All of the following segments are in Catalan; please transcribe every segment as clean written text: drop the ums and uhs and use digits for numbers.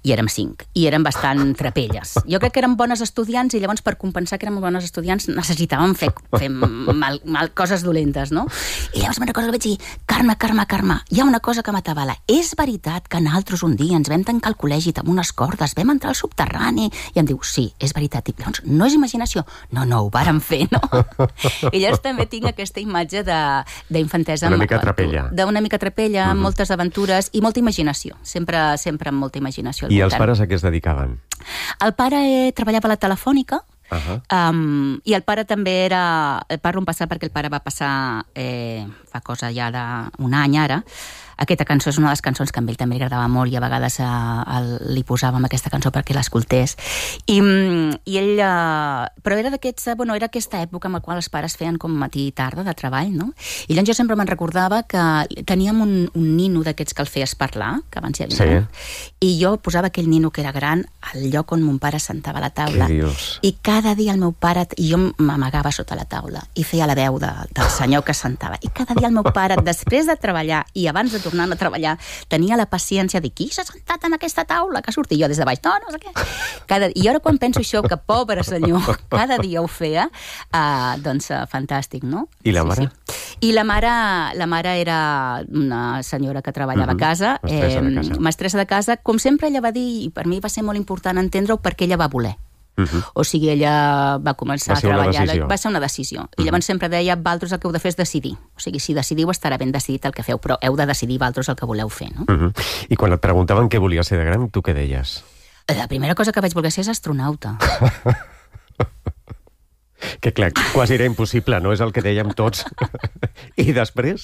i érem 5, i érem bastant trapelles. Jo crec que érem bones estudiants i llavors per compensar que érem bones estudiants necessitàvem fer mal coses dolentes, no? I llavors me'n recordo que vaig dir, Carme, hi ha una cosa que m'atabala. És veritat que nosaltres un dia ens vam tancar al col·legi amb unes cordes, vam entrar al subterrani, i em diu, sí, és veritat. I llavors, no és imaginació? No, ho vàrem fer, no? I llavors també tinc aquesta imatge d'infantesa. Una mica trapella. D'una mica trapella, amb moltes aventures i molta imaginació. Sempre amb molta imaginació. I els pares a què es dedicaven? El pare treballava a la Telefònica, i el pare també era... Parlo en passat perquè el pare va passar fa cosa ja d'un any ara. Aquesta cançó és una de les cançons que a ell també li agradava molt i a vegades li posàvem aquesta cançó perquè l'escoltés. I ell... Però era d'aquests... Bueno, era aquesta època en la qual els pares feien com matí i tarda de treball, no? I llavors jo sempre me'n recordava que teníem un nino d'aquests que el feies parlar, que abans hi havia. Sí. I jo posava aquell nino que era gran al lloc on mon pare sentava a la taula. Què dius? I cada dia el meu pare... I jo m'amagava sota la taula i feia la veu del senyor que sentava. I cada dia el meu pare, després de treballar i abans de tornant a treballar, tenia la paciència de qui s'ha sentat en aquesta taula, que surti jo des de baix, no sé què. I ara quan penso això, que pobre senyor, cada dia ho feia, doncs fantàstic, no? I la mare? Sí. I la mare era una senyora que treballava a casa, mestressa de casa, com sempre ella va dir, i per mi va ser molt important entendre-ho perquè ella va voler. O sigui, ella va començar a treballar... Va ser una decisió. I llavors sempre deia, vosaltres el que heu de fer és decidir. O sigui, si decidiu estarà ben decidit el que feu, però heu de decidir vosaltres el que voleu fer, no? I quan et preguntaven què volies ser de gran, tu què deies? La primera cosa que vaig voler ser és astronauta. Que clar, quasi era impossible, no? És el que dèiem tots. I després?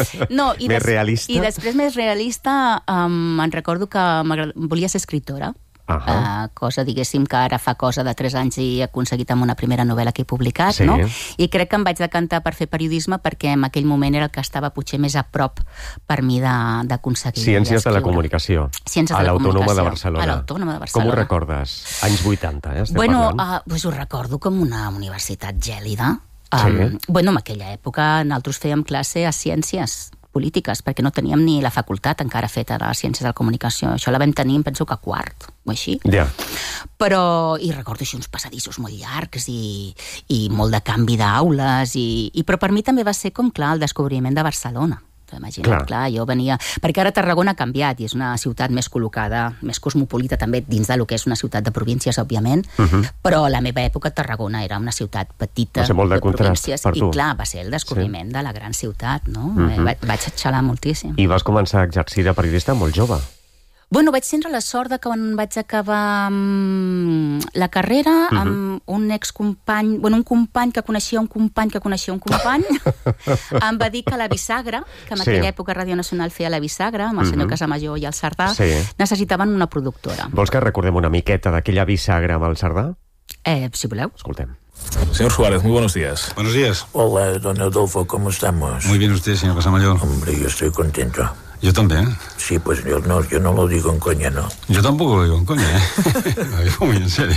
Més realista? I després, més realista, em recordo que volia ser escriptora. Cosa, diguéssim, que ara fa cosa de 3 anys i he aconseguit amb una primera novel·la que he publicat, no? I crec que em vaig decantar per fer periodisme perquè en aquell moment era el que estava potser més a prop per mi d'aconseguir. Ciències de la comunicació. A l'Autònoma de Barcelona. A l'Autònoma de Barcelona. Com ho recordes? Anys 80, Bueno, ho recordo com una universitat gèlida. Bueno, en aquella època nosaltres fèiem classe a ciències polítiques, perquè no teníem ni la facultat encara feta de Ciències de la Comunicació. Això la vam tenir, penso que a quart, o així. Però, i recordo així uns passadissos molt llargs i molt de canvi d'aules, però per mi també va ser com, clar, el descobriment de Barcelona. Imagina't, clar, jo venia... Perquè ara Tarragona ha canviat i és una ciutat més col·locada, més cosmopolita també dins del que és una ciutat de províncies, òbviament, però a la meva època Tarragona era una ciutat petita de províncies i clar, va ser el descobriment de la gran ciutat, no? Vaig xalar moltíssim. I vas començar a exercir de periodista molt jove. Bueno, vaig tindre la sort de que quan vaig acabar la carrera amb un excompany, bueno, un company que coneixia un company que coneixia un company, em va dir que la Bisagra, que en aquella època Ràdio Nacional feia la Bisagra, amb el senyor Casamajor i el Cerdà, necessitaven una productora. Vols que recordem una miqueta d'aquella Bisagra amb el Cerdà? Si voleu. Escoltem. Señor Suárez, muy buenos días. Buenos días. Hola, don Adolfo, ¿cómo estamos? Muy bien usted, señor Casamayor. Hombre, yo estoy contento. Yo también. Sí, pues yo no lo digo en coña, ¿no? Yo tampoco lo digo en coña, ¿eh? Lo digo muy en serio.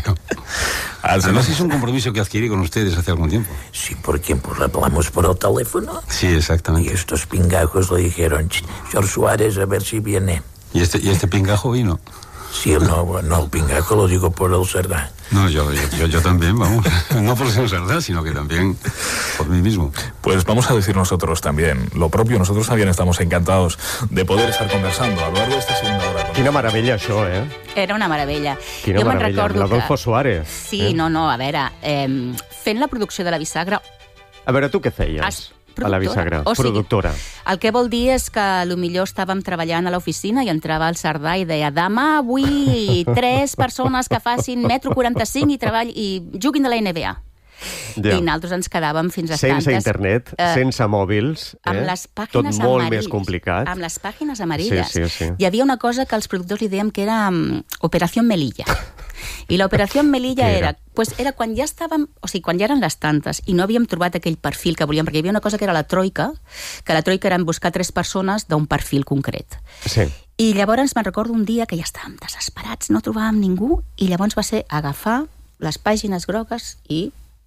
Además es un compromiso que adquirí con ustedes hace algún tiempo. Sí, porque pues hablamos por el teléfono. Sí, exactamente. Y estos pingajos le dijeron, señor Suárez, a ver si viene. ¿Y este pingajo vino? Sí, no, el pingajo lo digo por el Cerdá. No, yo también, vamos. No por ser Cerdá, sino que también por mí mismo. Pues vamos a decir nosotros también lo propio. Nosotros también estamos encantados de poder estar conversando a lo largo de esta segunda hora. Quina meravella, això, eh? Era una meravella. Quina meravella, amb l'Adolfo Suárez. Sí, no, a veure, fent la producció de la Bisagra... A veure, tu què feies? A la Bisagra, productora. El que vol dir és que potser estàvem treballant a l'oficina i entrava el Cerdà i deia demà vull 3 persones que facin 1,45 m i juguin de la NBA. I nosaltres ens quedàvem fins a sense internet, sense mòbils, tot molt més complicat. Amb les pàgines amarilles. Sí. Hi havia una cosa que els productors li dèiem que era Operació Melilla. I l'Operació Melilla era quan ja estàvem, o sigui, quan ja eren les tantes i no havíem trobat aquell perfil que volíem, perquè hi havia una cosa que era la troika, que la troika era buscar 3 persones d'un perfil concret. Sí. I llavors me'n recordo un dia que ja estàvem desesperats, no trobàvem ningú, i llavors va ser agafar les pàgines grogues i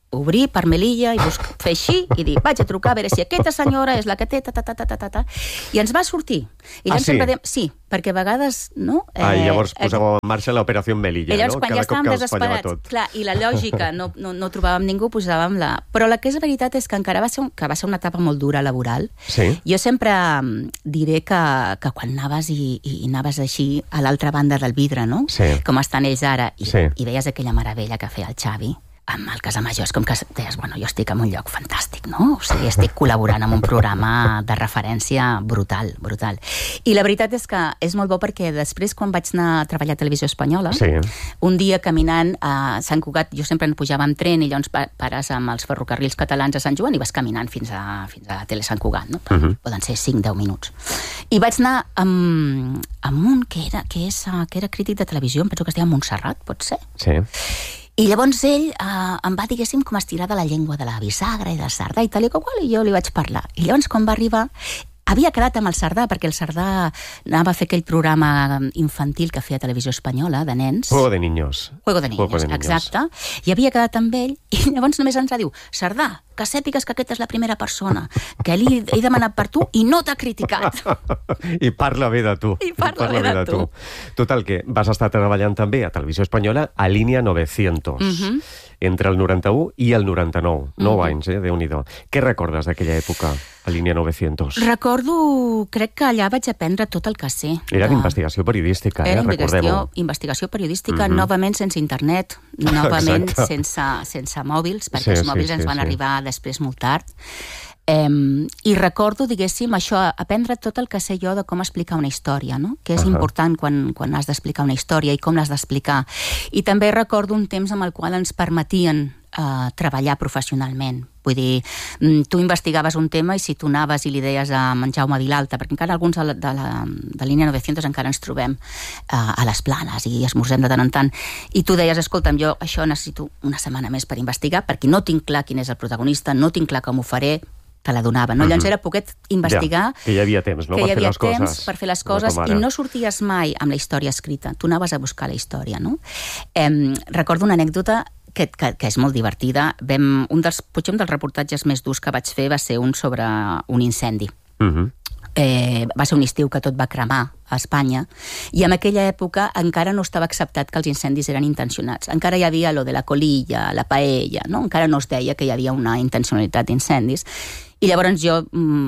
obrir per Melilla i fer així i dir, vaig a trucar a veure si aquesta senyora és la que té i ens va sortir. I sí, perquè a vegades, no? I llavors posàvem en marxa l'operació Melilla, llavors, no? Quan ja estàvem desesperats, clar, i la lògica, no trobàvem ningú, posàvem la... Però la que és veritat és que encara va ser una etapa molt dura laboral. Sí. Jo sempre diré que quan anaves i anaves així a l'altra banda del vidre, no? Sí. Com estan ells ara, Sí. i veies aquella meravella que feia el Xavi, amb el Casamajor, és com que deies, bueno, jo estic en un lloc fantàstic, no? O sigui, estic col·laborant amb un programa de referència brutal. I la veritat és que és molt bo perquè després, quan vaig anar a treballar a Televisió Espanyola, un dia caminant a Sant Cugat, jo sempre en pujava amb tren i llavors pares amb els ferrocarrils catalans a Sant Joan i vas caminant fins a la tele Sant Cugat, no? Poden ser 5-10 minuts. I vaig anar amb un que era crític de televisió, em penso que es deia Montserrat, pot ser? Sí. I llavors ell em va, diguéssim, com estirar de la llengua de la bisagra i del Cerdà i tal i qual, i jo li vaig parlar. I llavors, quan va arribar, havia quedat amb el Cerdà, perquè el Cerdà anava a fer aquell programa infantil que feia Televisió Espanyola, de nens. Juego de niños, exacte. I havia quedat amb ell, i llavors només ens diu, Cerdà, que sàpigues que aquesta és la primera persona que he demanat per tu i no t'ha criticat. I parla bé de tu. I parla bé de tu. Total, que vas estar treballant també a Televisió Espanyola a Línia 900, entre el 91 i el 99. 9 anys, Déu-n'hi-do. Què recordes d'aquella època a Línia 900? Crec que allà vaig aprendre tot el que sé. Era d'investigació periodística, recordem-ho. Investigació periodística, novament sense internet, novament sense mòbils, perquè els mòbils ens van arribar després molt tard. I recordo, diguéssim, això, aprendre tot el que sé jo de com explicar una història, no? Que és important quan has d'explicar una història i com l'has d'explicar. I també recordo un temps amb el qual ens permetien treballar professionalment. Vull dir, tu investigaves un tema i si tu anaves i li deies a en Jaume Vilalta, perquè encara alguns de Línia 900 encara ens trobem a les Planes i esmorzem de tant en tant, i tu deies, escolta'm, jo això necessito una setmana més per investigar perquè no tinc clar quin és el protagonista, no tinc clar com ho faré, te la donava, no? Llavors era poquet investigar... Que hi havia temps, no? Que hi havia temps per fer les coses i no sorties mai amb la història escrita, tu anaves a buscar la història, no? Recordo una anècdota que és molt divertida. Potser un dels reportatges més durs que vaig fer va ser un sobre un incendi. Va ser un estiu que tot va cremar a Espanya, i en aquella època encara no estava acceptat que els incendis eren intencionats. Encara hi havia lo de la colilla, la paella, no? Encara no es deia que hi havia una intencionalitat d'incendis. I llavors jo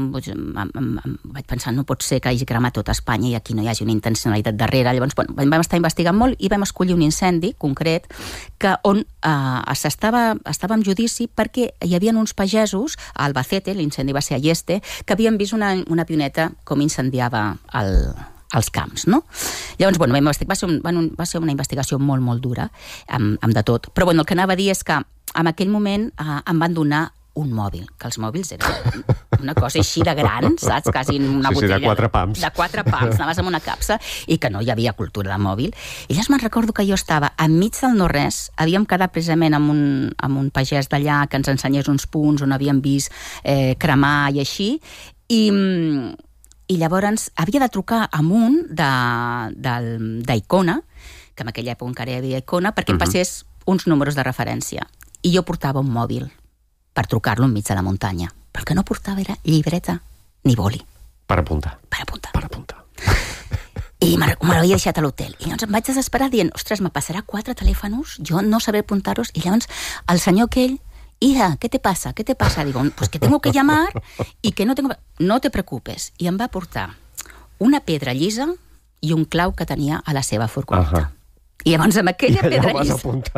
vaig pensar, no pot ser que hagi cremat tot Espanya i aquí no hi hagi una intencionalitat darrere. Llavors, vam estar investigant molt i vam escollir un incendi concret on estava en judici perquè hi havia uns pagesos a Albacete, l'incendi va ser a Lleste, que havien vist una avioneta com incendiava als camps, no? Llavors, va ser una investigació molt, molt dura, amb de tot. Però, el que anava a dir és que en aquell moment em van donar un mòbil, que els mòbils eren una cosa així de gran, saps? Quasi una botella. De 4 pams. De 4 pams, anaves amb una capsa i que no hi havia cultura de mòbil. I llavors me'n recordo que jo estava enmig del no-res, havíem quedat precisament amb un pagès d'allà que ens ensenyés uns punts on havíem vist cremar i així, i llavors havia de trucar amb un d'Icona, que en aquella època encara hi havia Icona, perquè em passés uns números de referència. I jo portava un mòbil per trucar-lo enmig de la muntanya. Però el que no portava era llibreta ni boli. Per apuntar. I me l'havia deixat a l'hotel. I llavors em vaig desesperar dient, ostres, me passarà 4 telèfons, jo no sabré apuntar-los. I llavors el senyor aquell, hija, ¿qué te pasa? Digo, pues que tengo que llamar y que no tengo... No te preocupes. I em va portar una pedra llisa i un clau que tenia a la seva furgoneta. I llavors amb aquella pedra llisa...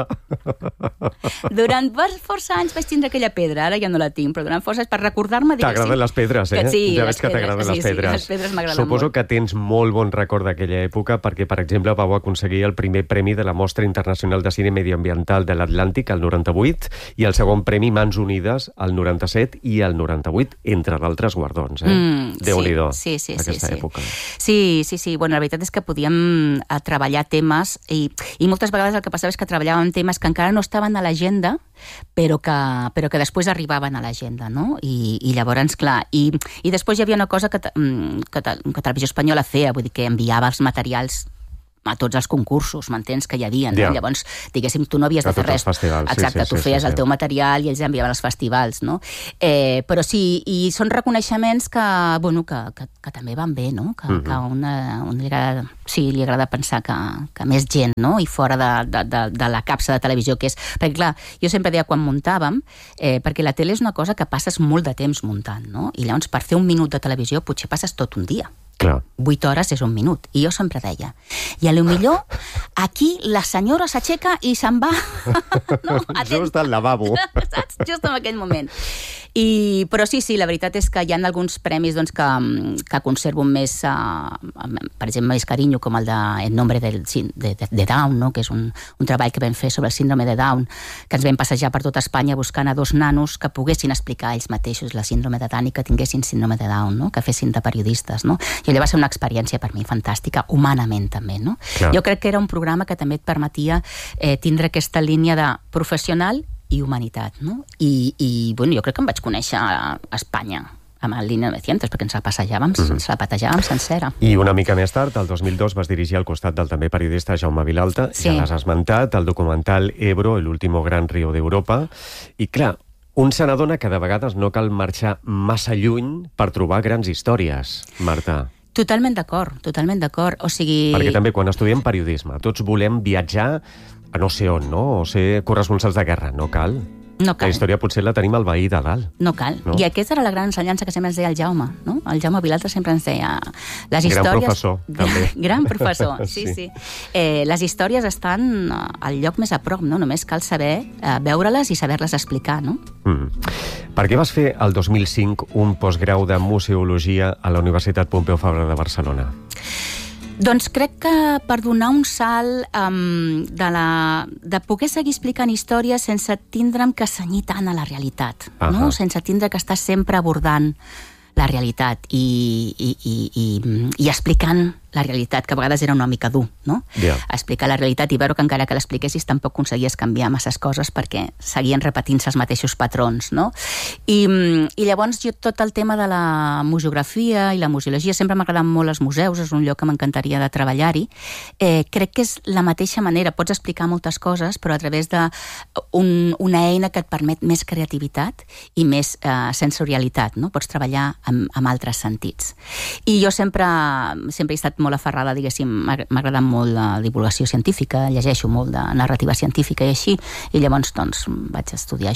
Durant força anys vaig tindre aquella pedra, ara ja no la tinc, però durant força anys per recordar-me... T'agraden les pedres, eh? Sí, ja veig que t'agraden les pedres. Sí, les pedres m'agraden Suposo que tens molt bon record d'aquella època perquè, per exemple, vau aconseguir el primer premi de la Mostra Internacional de Cine Medioambiental de l'Atlàntic, el 98, i el segon premi Mans Unides, el 97 i el 98, entre d'altres guardons, eh? Déu-n'hi-do, aquesta època. Sí. La veritat és que podíem treballar temes i moltes vegades el que passava és que treballàvem temes que encara no estaven a l'agenda, però que després arribaven a l'agenda, no? I llavors, clar, i després hi havia una cosa que Televisió Espanyola feia, vull dir que enviava els materials a tots els concursos, m'entens, que hi havia, no? Llavors, diguéssim, tu no havies de fer res. Exacte, tu feies el teu material i ells enviaven als festivals, no? Però sí, i són reconeixements que també van bé, no? Que li agrada pensar que més gent, no? I fora de la capsa de televisió que és... Perquè, clar, jo sempre deia quan muntàvem, perquè la tele és una cosa que passes molt de temps muntant, no? I llavors, per fer un minut de televisió, potser passes tot un dia. Clar. 8 hores és un minut. I jo sempre deia, i potser aquí la senyora s'aixeca i se'n va just al lavabo. Saps? Just en aquell moment. Però sí, la veritat és que hi ha alguns premis que conservo més, per exemple, més carinyo, com el de En nombre de Down, no? Que és un treball que vam fer sobre el síndrome de Down, que ens vam passejar per tota Espanya buscant a 2 nanos que poguessin explicar ells mateixos la síndrome de Down i que tinguessin síndrome de Down, no? Que fessin de periodistes, no? I allò va ser una experiència per mi fantàstica, humanament també, no? Clar. Jo crec que era un programa que també et permetia tindre aquesta línia de professional i humanitat, no? I jo crec que em vaig conèixer a Espanya amb el Línia 900, perquè ens la passejàvem, ens la patejàvem sencera. I una mica més tard, el 2002, vas dirigir al costat del també periodista Jaume Vilalta, ja l'has esmentat, el documental Ebro, el último gran río d'Europa, i clar, un se n'adona que de vegades no cal marxar massa lluny per trobar grans històries, Marta. Totalment d'acord. O sigui... Perquè també quan estudiem periodisme, tots volem viatjar a no sé on, no? O ser corresponsals de guerra. No cal. No cal. La història potser la tenim al veí de dalt. No cal. No? I aquesta era la gran ensenyança que sempre ens deia el Jaume, no? El Jaume Vilalta sempre ens deia... Les històries... Gran professor, també. Gran professor, sí. Les històries estan al lloc més a prop, no? Només cal saber veure-les i saber-les explicar, no? Per què vas fer el 2005 un postgrau de museologia a la Universitat Pompeu Fabra de Barcelona? Doncs crec que per donar un salt de poder seguir explicant històries sense tindre'm que cenyir tant a la realitat, no? Sense tindre que estar sempre abordant la realitat i explicant la realitat, que a vegades era una mica dur, no? Explicar la realitat i veure que encara que l'expliquessis tampoc aconseguies canviar masses coses perquè seguien repetint-se els mateixos patrons, no? I llavors jo tot el tema de la museografia i la museologia, sempre m'ha agradat molt els museus, és un lloc que m'encantaria de treballar-hi. Crec que és la mateixa manera, pots explicar moltes coses, però a través d'una eina que et permet més creativitat i més sensorialitat, no? Pots treballar amb altres sentits. I jo sempre he estat molt aferrada, diguéssim, m'ha agradat molt la divulgació científica, llegeixo molt de narrativa científica i així, i llavors doncs vaig estudiar